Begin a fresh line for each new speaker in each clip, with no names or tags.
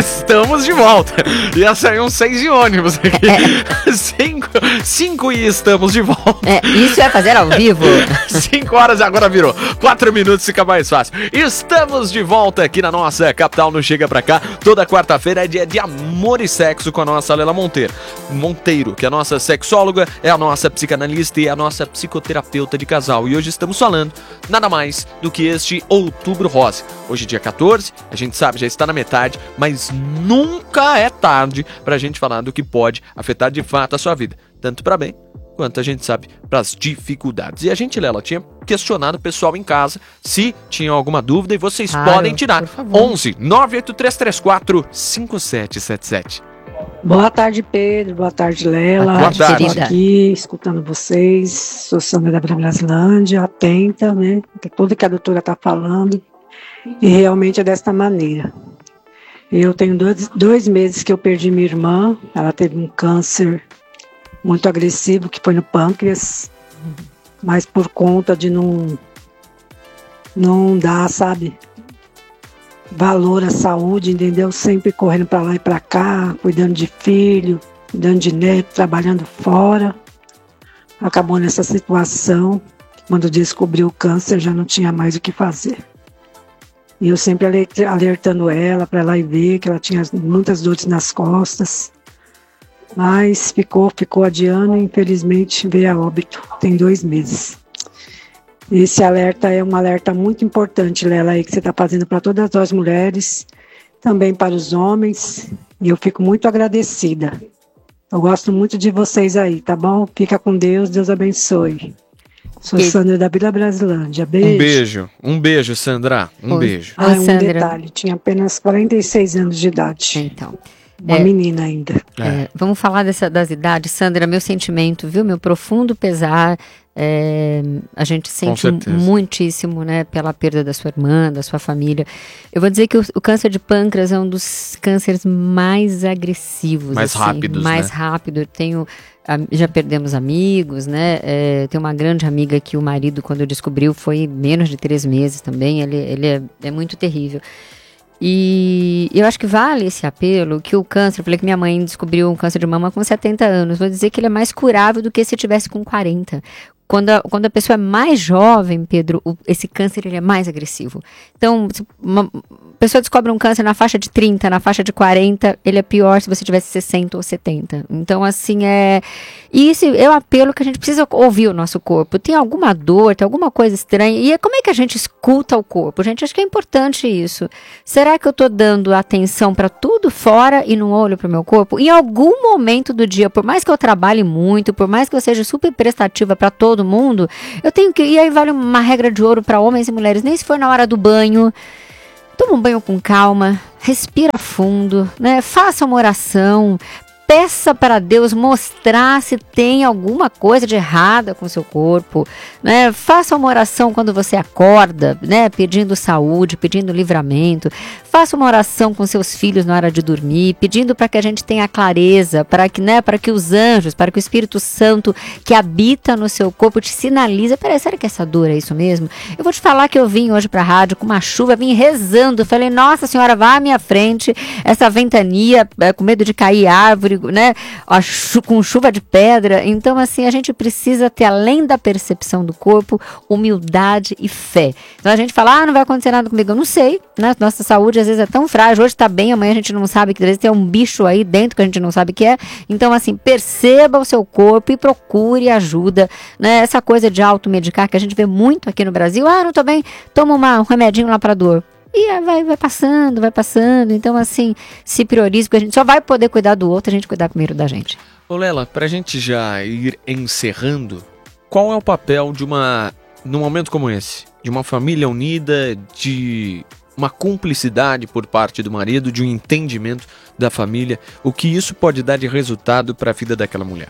Estamos de volta. Ia sair uns 6 de ônibus aqui. 5 e estamos de volta.
Isso é fazer ao vivo.
5 horas agora virou. 4 minutos fica mais fácil. Estamos de volta aqui na nossa capital, não chega pra cá. Toda quarta-feira é dia de amor e sexo com a nossa Lela Monteiro, que é a nossa sexóloga, é a nossa psicanalista e a nossa psicoterapeuta de casal. E hoje estamos falando nada mais do que este Outubro Rosa. Hoje, dia 14, a gente sabe, já está na metade, mas nunca é tarde pra gente falar do que pode afetar de fato a sua vida, tanto para bem quanto a gente sabe para as dificuldades. E a gente, Lela, tinha questionado o pessoal em casa se tinham alguma dúvida e vocês podem tirar. 11 98334 5777.
Boa tarde, Pedro. Boa tarde, Lela.
Boa tarde.
Estou aqui escutando vocês. Sou Sandra da Brasilândia, atenta, né? Tudo que a doutora está falando. E realmente é desta maneira. Eu tenho 2 meses que eu perdi minha irmã. Ela teve um câncer muito agressivo que foi no pâncreas. Mas por conta de não dar, sabe, valor à saúde, entendeu? Sempre correndo para lá e para cá, cuidando de filho, cuidando de neto, trabalhando fora. Acabou nessa situação. Quando descobriu o câncer, já não tinha mais o que fazer. E eu sempre alertando ela para ela ir ver que ela tinha muitas dores nas costas. Mas ficou adiando e infelizmente veio a óbito. Tem 2 meses. Esse alerta é um alerta muito importante, Lela, aí que você está fazendo para todas as mulheres, também para os homens. E eu fico muito agradecida. Eu gosto muito de vocês aí, tá bom? Fica com Deus, Deus abençoe. Sou Sandra da Vila Brasilândia. Beijo.
Um beijo, Sandra. Um beijo.
Um detalhe, tinha apenas 46 anos de idade.
Então.
Uma menina ainda.
Vamos falar das idades, Sandra, meu sentimento, viu? Meu profundo pesar. A gente sente muitíssimo, né, pela perda da sua irmã, da sua família. Eu vou dizer que o câncer de pâncreas é um dos cânceres mais agressivos.
Mais rápidos,
mais rápido. Já perdemos amigos, né? Tem uma grande amiga que o marido, quando descobriu, foi menos de 3 meses também. Ele é muito terrível. E eu acho que vale esse apelo, que o câncer, eu falei que minha mãe descobriu um câncer de mama com 70 anos, vou dizer que ele é mais curável do que se tivesse com 40. Quando a pessoa é mais jovem, Pedro, esse câncer ele é mais agressivo. Então, se uma pessoa descobre um câncer na faixa de 30, na faixa de 40, ele é pior se você tivesse 60 ou 70. Então, assim, E isso é o apelo que a gente precisa ouvir o nosso corpo. Tem alguma dor, tem alguma coisa estranha. E como é que a gente escuta o corpo? Gente, acho que é importante isso. Será que eu estou dando atenção para tudo fora e não olho para o meu corpo? Em algum momento do dia, por mais que eu trabalhe muito, por mais que eu seja super prestativa para todo mundo, eu tenho que... E aí vale uma regra de ouro para homens e mulheres. Nem se for na hora do banho. Toma um banho com calma, respira fundo, né? Faça uma oração. Peça para Deus mostrar se tem alguma coisa de errada com o seu corpo, né? Faça uma oração quando você acorda, né? Pedindo saúde, pedindo livramento. Faça uma oração com seus filhos na hora de dormir, pedindo para que a gente tenha clareza, para que os anjos, para que o Espírito Santo que habita no seu corpo te sinalize. Peraí, será que essa dor é isso mesmo? Eu vou te falar que eu vim hoje para a rádio com uma chuva, vim rezando, falei, nossa senhora, vá à minha frente, essa ventania, com medo de cair árvore, né, com chuva de pedra. Então, assim, a gente precisa ter, além da percepção do corpo, humildade e fé. Então a gente fala, não vai acontecer nada comigo. Eu não sei, né? Nossa saúde às vezes é tão frágil, hoje tá bem, amanhã a gente não sabe, que às vezes tem um bicho aí dentro que a gente não sabe o que é. Então, assim, perceba o seu corpo e procure ajuda, né? Essa coisa de automedicar que a gente vê muito aqui no Brasil, não tô bem, toma um remedinho lá pra dor. E vai passando. Então, assim, se priorize, porque a gente só vai poder cuidar do outro, a gente cuidar primeiro da gente.
Ô Lela, pra gente já ir encerrando, qual é o papel num momento como esse, de uma família unida, de uma cumplicidade por parte do marido, de um entendimento da família, o que isso pode dar de resultado para a vida daquela mulher?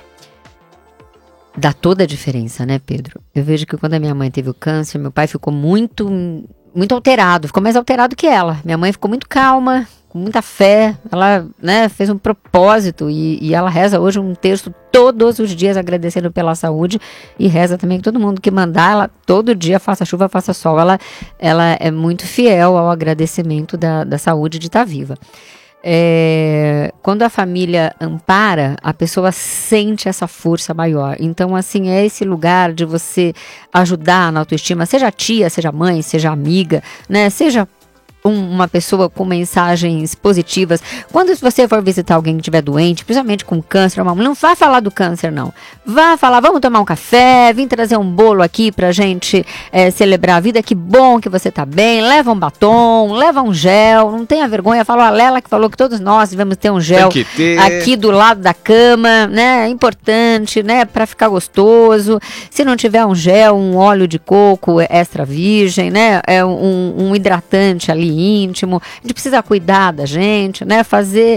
Dá toda a diferença, né, Pedro? Eu vejo que quando a minha mãe teve o câncer, meu pai ficou muito alterado, ficou mais alterado que ela. Minha mãe ficou muito calma, com muita fé, ela, né, fez um propósito e ela reza hoje um texto todos os dias agradecendo pela saúde e reza também que todo mundo que mandar, ela todo dia, faça chuva, faça sol, ela é muito fiel ao agradecimento da saúde de estar viva. quando a família ampara, a pessoa sente essa força maior. Então, assim, é esse lugar de você ajudar na autoestima, seja tia, seja mãe, seja amiga, né? Seja uma pessoa com mensagens positivas. Quando você for visitar alguém que estiver doente, principalmente com câncer, não vá falar do câncer, não. Vá falar, vamos tomar um café, vim trazer um bolo aqui pra gente celebrar a vida, que bom que você tá bem, leva um batom, leva um gel, não tenha vergonha, fala a Lela que falou que todos nós devemos ter um gel aqui do lado da cama, né, é importante, né, pra ficar gostoso. Se não tiver um gel, um óleo de coco extra virgem, né, um hidratante ali íntimo, a gente precisa cuidar da gente, né? Fazer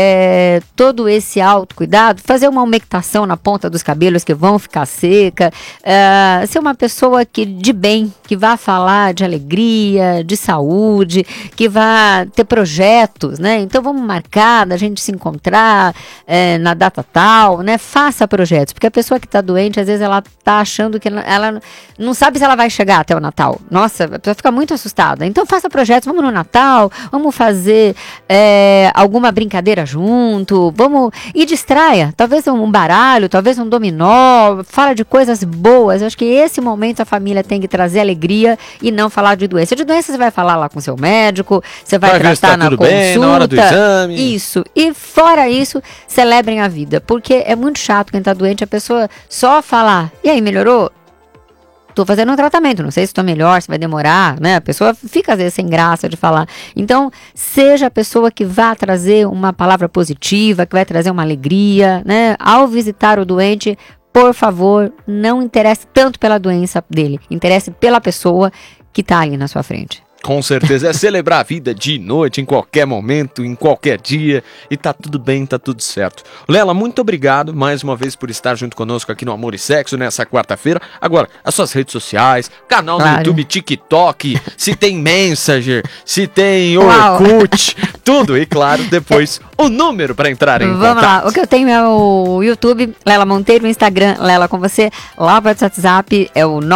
todo esse autocuidado, fazer uma umectação na ponta dos cabelos que vão ficar seca, ser uma pessoa de bem, que vá falar de alegria, de saúde, que vá ter projetos, né? Então vamos marcar da gente se encontrar na data tal, né? Faça projetos, porque a pessoa que está doente, às vezes ela está achando que ela não sabe se ela vai chegar até o Natal. Nossa, a pessoa fica muito assustada. Então faça projetos, vamos no Natal, vamos fazer alguma brincadeira junto, vamos e distraia, talvez um baralho, talvez um dominó, fala de coisas boas. Eu acho que esse momento a família tem que trazer alegria e não falar de doença. De doença você vai falar lá com seu médico, você vai tratar na consulta, bem, na hora do exame. Isso, e fora isso, celebrem a vida, porque é muito chato quem tá doente, a pessoa só falar, e aí, melhorou? Tô fazendo um tratamento, não sei se estou melhor, se vai demorar, né? A pessoa fica às vezes sem graça de falar. Então, seja a pessoa que vá trazer uma palavra positiva, que vai trazer uma alegria, né? Ao visitar o doente, por favor, não interesse tanto pela doença dele, interesse pela pessoa que está ali na sua frente.
Com certeza, é celebrar a vida de noite, em qualquer momento, em qualquer dia, e tá tudo bem, tá tudo certo. Lela, muito obrigado mais uma vez por estar junto conosco aqui no Amor e Sexo nessa quarta-feira. Agora, as suas redes sociais, canal no YouTube, TikTok, se tem Messenger, se tem Orkut, tudo. E claro, depois o número para entrar em contato.
Vamos lá, o que eu tenho é o YouTube, Lela Monteiro, o Instagram, Lela com você, lá para o WhatsApp é o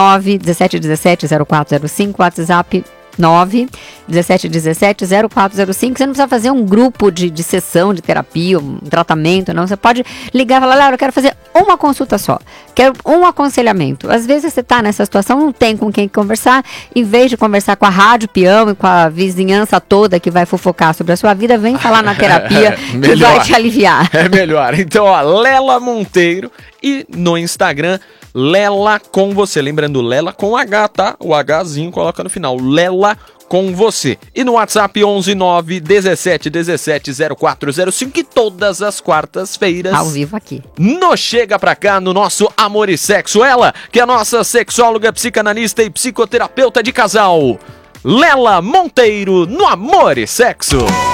917170405, WhatsApp 917170405. Você não precisa fazer um grupo de sessão de terapia, um tratamento, não. Você pode ligar e falar, Laura, eu quero fazer uma consulta só, quero um aconselhamento. Às vezes você está nessa situação, não tem com quem conversar, em vez de conversar com a rádio peão e com a vizinhança toda que vai fofocar sobre a sua vida, vem falar na terapia que vai te aliviar.
É melhor. Então, ó, Lela Monteiro, e no Instagram, Lela com você. Lembrando, Lela com H, tá? O Hzinho coloca no final. Lela com você. E no WhatsApp 11917170405, e todas as quartas-feiras
ao vivo aqui
no Chega Pra Cá, no nosso Amor e Sexo. Ela, que é a nossa sexóloga, psicanalista e psicoterapeuta de casal, Lela Monteiro, no Amor e Sexo.